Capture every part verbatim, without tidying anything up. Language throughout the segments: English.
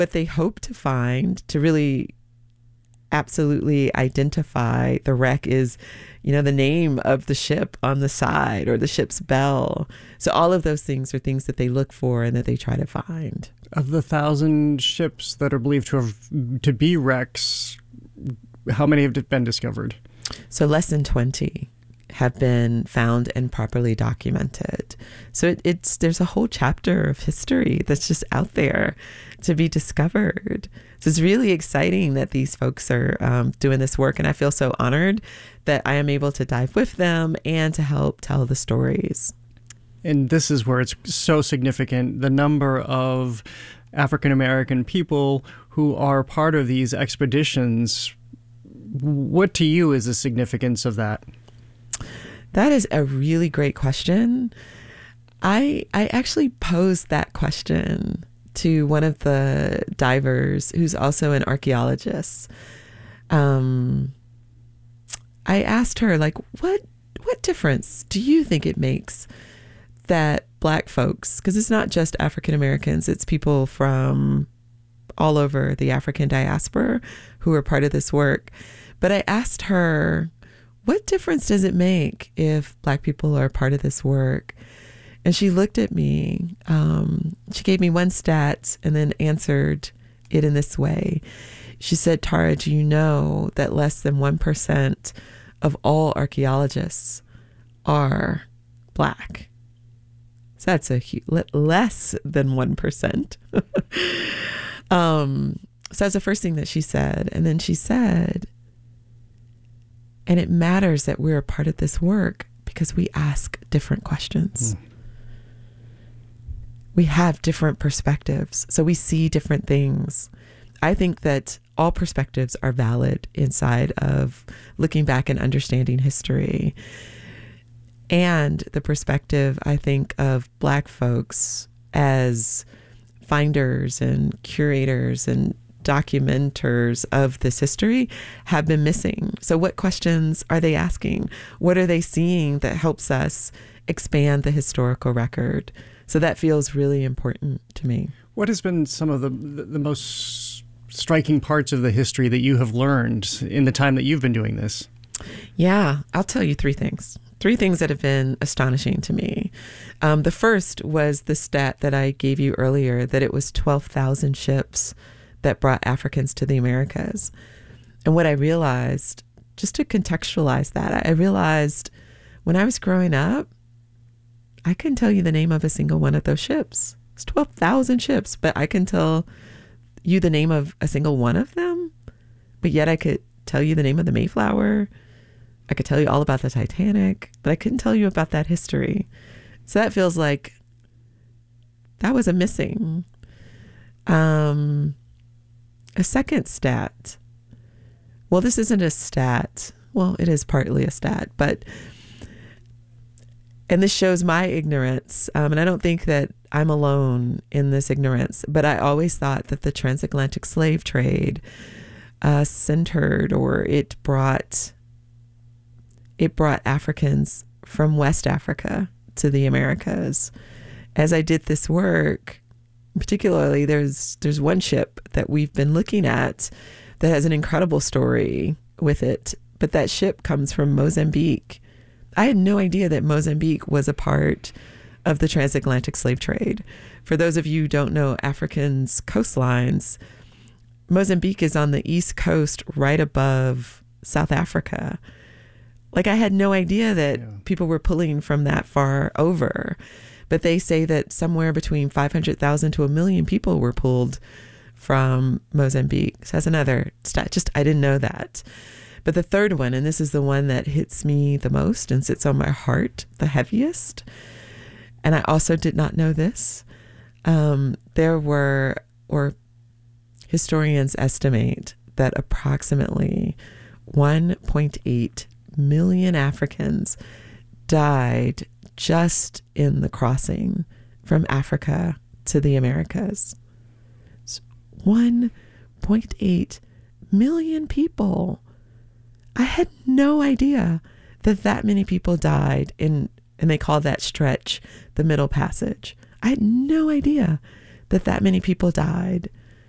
what they hope to find, to really absolutely identify the wreck, is, you know, the name of the ship on the side or the ship's bell. So all of those things are things that they look for and that they try to find. Of the thousand ships that are believed to have to be wrecks, how many have been discovered? So less than twenty have been found and properly documented. So it, it's there's a whole chapter of history that's just out there to be discovered. So it's really exciting that these folks are um, doing this work, and I feel so honored that I am able to dive with them and to help tell the stories. And this is where it's so significant, the number of African-American people who are part of these expeditions. What to you is the significance of that? That is a really great question. I I actually posed that question to one of the divers who's also an archaeologist. Um, I asked her, like, what what difference do you think it makes that Black folks, because it's not just African Americans, it's people from all over the African diaspora who are part of this work. But I asked her, what difference does it make if Black people are part of this work? And she looked at me. Um, she gave me one stat and then answered it in this way. She said, Tara, do you know that less than one percent of all archaeologists are Black? So that's a huge, less than one percent. um, so that's the first thing that she said. And then she said, and it matters that we're a part of this work because we ask different questions. Mm. We have different perspectives, so we see different things. I think that all perspectives are valid inside of looking back and understanding history. And the perspective, I think, of Black folks as finders and curators and documenters of this history have been missing. So what questions are they asking? What are they seeing that helps us expand the historical record? So that feels really important to me. What has been some of the the most striking parts of the history that you have learned in the time that you've been doing this? Yeah, I'll tell you three things. Three things that have been astonishing to me. Um, the first was the stat that I gave you earlier, that it was twelve thousand ships that brought Africans to the Americas. And what I realized, just to contextualize that, I realized when I was growing up, I couldn't tell you the name of a single one of those ships. It's twelve thousand ships, but I can tell you the name of a single one of them. But yet I could tell you the name of the Mayflower. I could tell you all about the Titanic, but I couldn't tell you about that history. So that feels like that was a missing. Um, a second stat. Well, this isn't a stat. Well, it is partly a stat, but, and this shows my ignorance. Um, and I don't think that I'm alone in this ignorance, but I always thought that the transatlantic slave trade uh, centered, or it brought It brought Africans from West Africa to the Americas. As I did this work, particularly there's there's one ship that we've been looking at that has an incredible story with it, but that ship comes from Mozambique. I had no idea that Mozambique was a part of the transatlantic slave trade. For those of you who don't know Africans' coastlines, Mozambique is on the east coast right above South Africa. Like, I had no idea that yeah. people were pulling from that far over. But they say that somewhere between five hundred thousand to a million people were pulled from Mozambique. So that's another stat. Just, I didn't know that. But the third one, and this is the one that hits me the most and sits on my heart the heaviest, and I also did not know this. Um, there were, or historians estimate that approximately one point eight million Africans died just in the crossing from Africa to the Americas. It's one point eight million people. I had no idea that that many people died in, and they call that stretch the Middle Passage. I had no idea that that many people died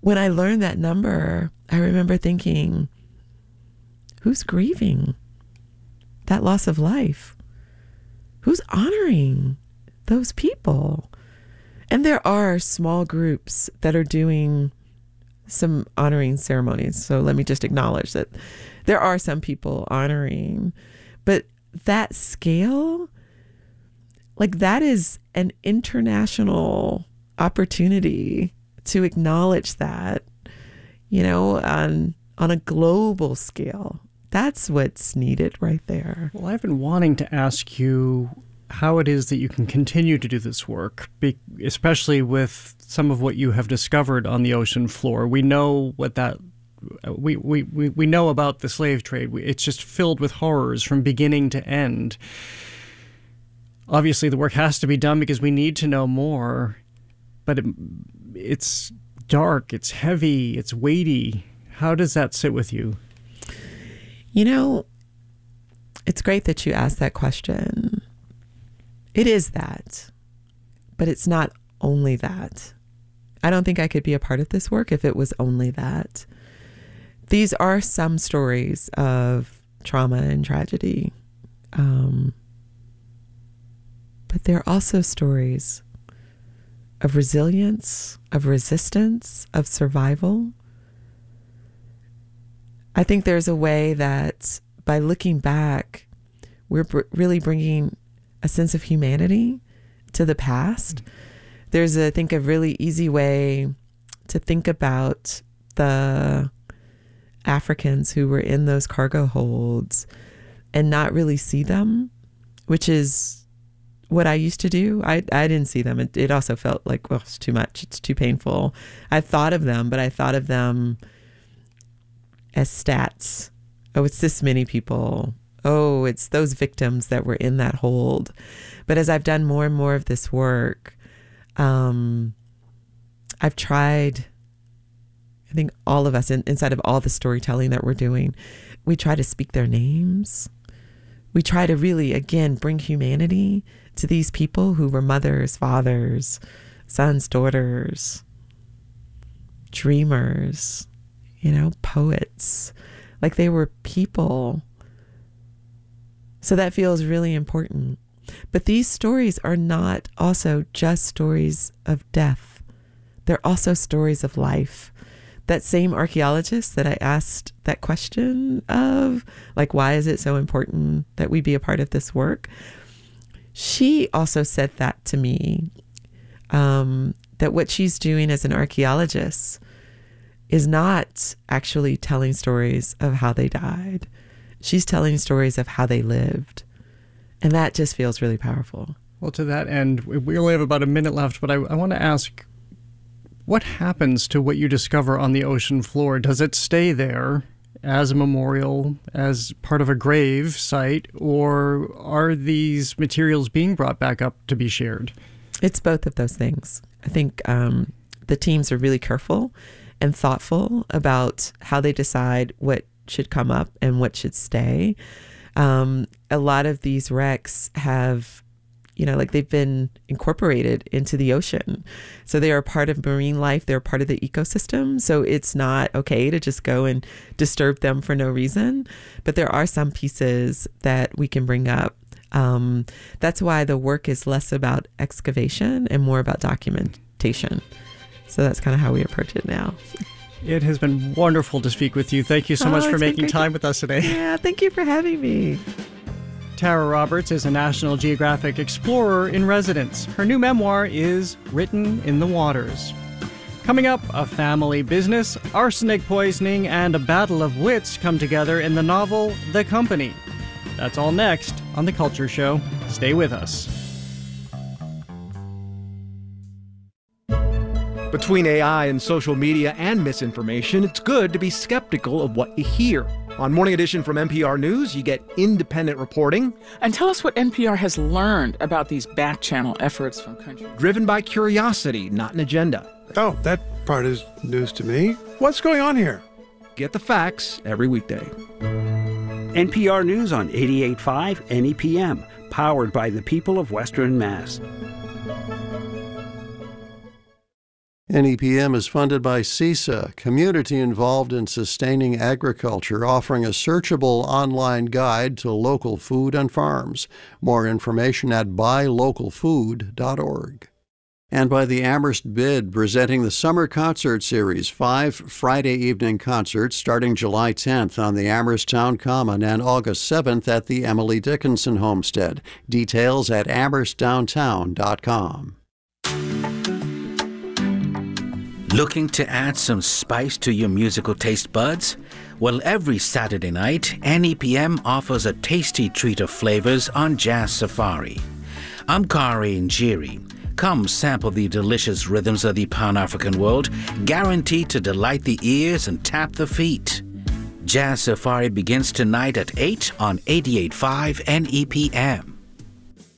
when I learned that number, I remember thinking, who's grieving that loss of life? Who's honoring those people? And there are small groups that are doing some honoring ceremonies. So let me just acknowledge that there are some people honoring, but that scale, like that is an international opportunity to acknowledge that, you know, on on a global scale. That's what's needed right there. Well, I've been wanting to ask you how it is that you can continue to do this work, be, especially with some of what you have discovered on the ocean floor. We know what that we we we, we know about the slave trade. We, it's just filled with horrors from beginning to end. Obviously, the work has to be done because we need to know more. But it, it's dark, it's heavy, it's weighty. How does that sit with you? You know, it's great that you asked that question. It is that, but it's not only that. I don't think I could be a part of this work if it was only that. These are some stories of trauma and tragedy, um, but they're also stories of resilience, of resistance, of survival. I think there's a way that by looking back, we're br- really bringing a sense of humanity to the past. There's, a, I think, a really easy way to think about the Africans who were in those cargo holds and not really see them, which is what I used to do. I I didn't see them. It, it also felt like, well, it's too much. It's too painful. I thought of them, but I thought of them as stats. Oh, it's this many people. Oh, it's those victims that were in that hold. But as I've done more and more of this work, um, I've tried, I think all of us, in, inside of all the storytelling that we're doing, we try to speak their names. We try to really, again, bring humanity to these people who were mothers, fathers, sons, daughters, dreamers, you know, poets. Like they were people. So that feels really important. But these stories are not also just stories of death. They're also stories of life. That same archaeologist that I asked that question of, like, why is it so important that we be a part of this work? She also said that to me, um, that what she's doing as an archaeologist is not actually telling stories of how they died. She's telling stories of how they lived. And that just feels really powerful. Well, to that end, we only have about a minute left, but I, I want to ask, what happens to what you discover on the ocean floor? Does it stay there as a memorial, as part of a grave site, or are these materials being brought back up to be shared? It's both of those things. I think um, the teams are really careful and thoughtful about how they decide what should come up and what should stay. Um, a lot of these wrecks have, you know, like they've been incorporated into the ocean. So they are part of marine life. They're part of the ecosystem. So it's not okay to just go and disturb them for no reason. But there are some pieces that we can bring up. Um, that's why the work is less about excavation and more about documentation. So that's kind of how we approach it now. It has been wonderful to speak with you. Thank you so oh, much for making time to- with us today. Yeah, thank you for having me. Tara Roberts is a National Geographic explorer in residence. Her new memoir is Written in the Waters. Coming up, a family business, arsenic poisoning, and a battle of wits come together in the novel The Company. That's all next on The Culture Show. Stay with us. Between A I and social media and misinformation, it's good to be skeptical of what you hear. On Morning Edition from N P R News, you get independent reporting. And tell us what N P R has learned about these back-channel efforts from countries. Driven by curiosity, not an agenda. Oh, that part is news to me. What's going on here? Get the facts every weekday. N P R News on eighty-eight point five N E P M, powered by the people of Western Mass. N E P M is funded by C I S A, community involved in sustaining agriculture, offering a searchable online guide to local food and farms. More information at buy local food dot org. And by the Amherst Bid, presenting the Summer Concert Series, five Friday evening concerts starting July tenth on the Amherst Town Common and August seventh at the Emily Dickinson Homestead. Details at amherst downtown dot com. Looking to add some spice to your musical taste buds? Well, every Saturday night, N E P M offers a tasty treat of flavors on Jazz Safari. I'm Kari Njiri. Come sample the delicious rhythms of the Pan-African world, guaranteed to delight the ears and tap the feet. Jazz Safari begins tonight at eight on eighty-eight point five N E P M.